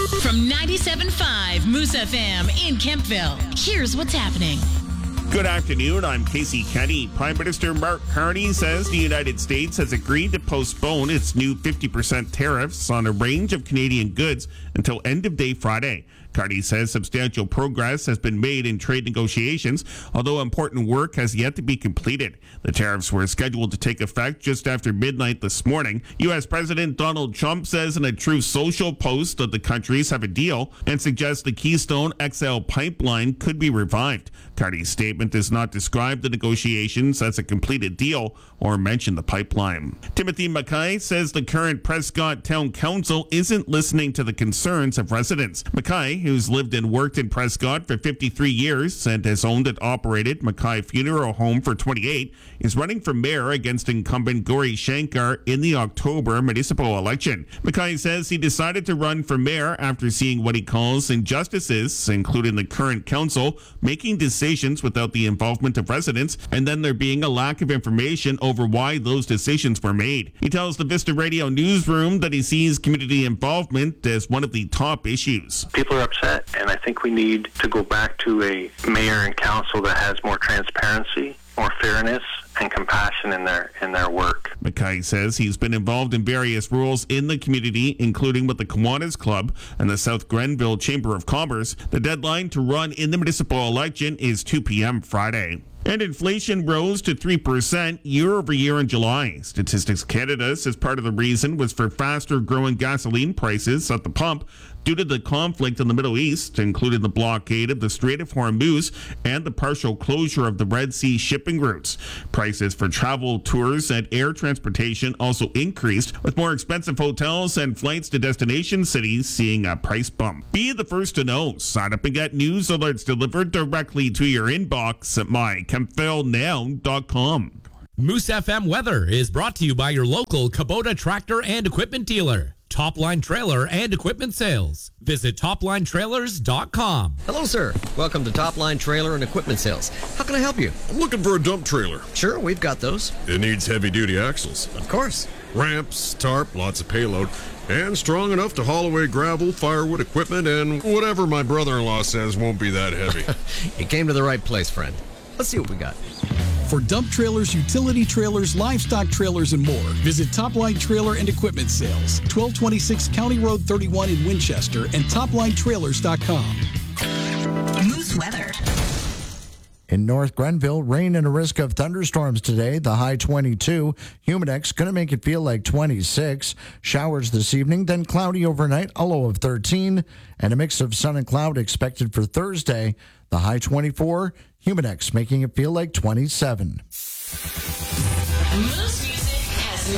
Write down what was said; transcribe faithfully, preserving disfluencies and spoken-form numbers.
From ninety-seven point five Moose F M in Kempville, here's what's happening. Good afternoon, I'm Casey Kenny. Prime Minister Mark Carney says the United States has agreed to postpone its new fifty percent tariffs on a range of Canadian goods until end of day Friday. Carney says substantial progress has been made in trade negotiations, although important work has yet to be completed. The tariffs were scheduled to take effect just after midnight this morning. U S. President Donald Trump says in a Truth Social post that the countries have a deal and suggests the Keystone X L pipeline could be revived. Carney's statement does not describe the negotiations as a completed deal or mention the pipeline. Timothy Mackay says the current Prescott Town Council isn't listening to the concerns of residents. Mackay, who's lived and worked in Prescott for fifty-three years and has owned and operated Mackay Funeral Home for twenty-eight, is running for mayor against incumbent Gauri Shankar in the October municipal election. Mackay says he decided to run for mayor after seeing what he calls injustices, including the current council making decisions without the involvement of residents, and then there being a lack of information over why those decisions were made. He tells the Vista Radio newsroom that he sees community involvement as one of the top issues. People are upset, and I think we need to go back to a mayor and council that has more transparency, more fairness, and compassion in their in their work. Mackay says he's been involved in various roles in the community, including with the Kiwanis Club and the South Grenville Chamber of Commerce. The deadline to run in the municipal election is two p.m. Friday. And inflation rose to three percent year over year in July. Statistics Canada says part of the reason was for faster growing gasoline prices at the pump due to the conflict in the Middle East, including the blockade of the Strait of Hormuz and the partial closure of the Red Sea shipping routes. Prices for travel, tours, and air transportation also increased, with more expensive hotels and flights to destination cities seeing a price bump. Be the first to know. Sign up and get news alerts delivered directly to your inbox at my kempville now dot com. Moose F M weather is brought to you by your local Kubota tractor and equipment dealer. Topline Trailer and Equipment Sales. Visit top line trailers dot com. Hello, sir. Welcome to Topline Trailer and Equipment Sales. How can I help you? I'm looking for a dump trailer. Sure, we've got those. It needs heavy-duty axles. Of course. Ramps, tarp, lots of payload, and strong enough to haul away gravel, firewood, equipment, and whatever my brother-in-law says won't be that heavy. You came to the right place, friend. Let's see what we got. For dump trailers, utility trailers, livestock trailers, and more, visit Topline Trailer and Equipment Sales, twelve twenty-six County Road thirty-one in Winchester, and top line trailers dot com. Moose weather. In North Grenville, rain and a risk of thunderstorms today, the high twenty-two. Humidex going to make it feel like twenty-six. Showers this evening, then cloudy overnight, a low of thirteen. And a mix of sun and cloud expected for Thursday, the high twenty-four. Humidex making it feel like twenty-seven. Moose